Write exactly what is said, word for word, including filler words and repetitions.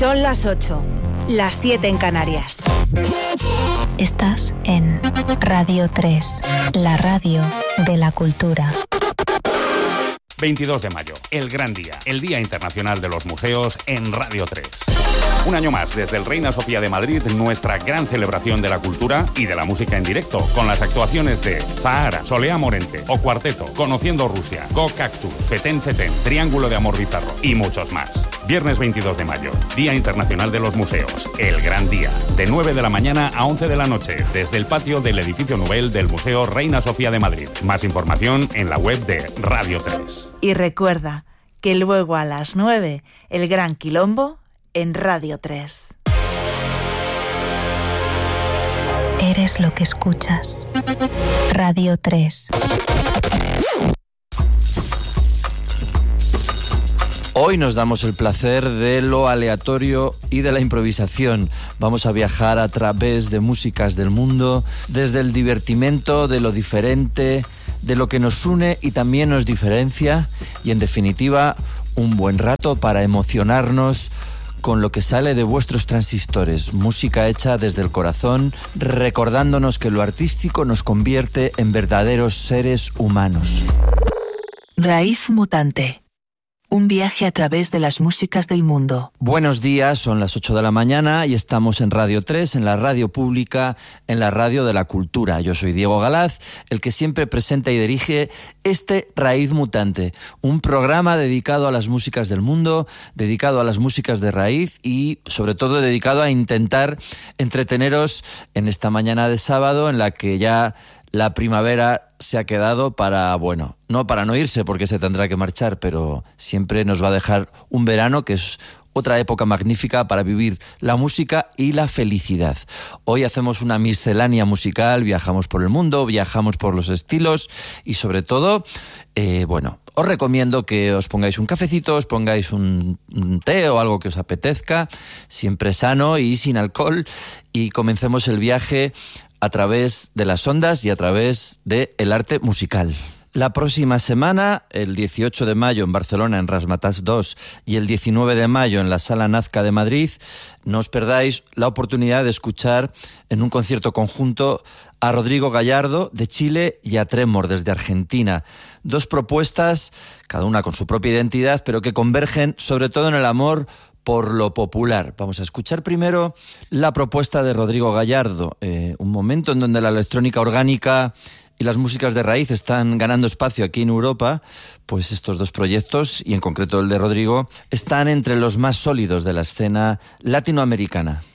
Son las ocho, las siete en Canarias. Estás en Radio tres, la radio de la cultura. veintidós de mayo, el gran día, el Día Internacional de los Museos en Radio tres. Un año más, desde el Reina Sofía de Madrid, nuestra gran celebración de la cultura y de la música en directo, con las actuaciones de Zahara, Solea Morente, O Cuarteto, Conociendo Rusia, Go Cactus, Fetén Fetén, Triángulo de Amor Bizarro y muchos más. Viernes veintidós de mayo, Día Internacional de los Museos, el gran día, de nueve de la mañana a once de la noche, desde el patio del edificio Nubel del Museo Reina Sofía de Madrid. Más información en la web de Radio tres. Y recuerda que luego a las nueve, el Gran Quilombo en Radio tres. Eres lo que escuchas. Radio tres. Hoy nos damos el placer de lo aleatorio y de la improvisación. Vamos a viajar a través de músicas del mundo, desde el divertimento, de lo diferente, de lo que nos une y también nos diferencia, y en definitiva, un buen rato para emocionarnos con lo que sale de vuestros transistores, música hecha desde el corazón, recordándonos que lo artístico nos convierte en verdaderos seres humanos. Raíz mutante. Un viaje a través de las músicas del mundo. Buenos días, son las ocho de la mañana y estamos en Radio tres, en la radio pública, en la radio de la cultura. Yo soy Diego Galaz, el que siempre presenta y dirige este Raíz Mutante, un programa dedicado a las músicas del mundo, dedicado a las músicas de raíz y sobre todo dedicado a intentar entreteneros en esta mañana de sábado en la que ya la primavera se ha quedado para, bueno, no para no irse porque se tendrá que marchar, pero siempre nos va a dejar un verano que es otra época magnífica para vivir la música y la felicidad. Hoy hacemos una miscelánea musical, viajamos por el mundo, viajamos por los estilos y sobre todo, eh, bueno, os recomiendo que os pongáis un cafecito, os pongáis un, un té o algo que os apetezca, siempre sano y sin alcohol, y comencemos el viaje a través de las ondas y a través del arte musical. La próxima semana, el dieciocho de mayo en Barcelona, en Razzmatazz dos, y el diecinueve de mayo en la Sala Nazca de Madrid, no os perdáis la oportunidad de escuchar en un concierto conjunto a Rodrigo Gallardo de Chile y a Tremor desde Argentina. Dos propuestas, cada una con su propia identidad, pero que convergen sobre todo en el amor por lo popular. Vamos a escuchar primero la propuesta de Rodrigo Gallardo, eh, un momento en donde la electrónica orgánica y las músicas de raíz están ganando espacio aquí en Europa. Pues estos dos proyectos, y en concreto el de Rodrigo, están entre los más sólidos de la escena latinoamericana.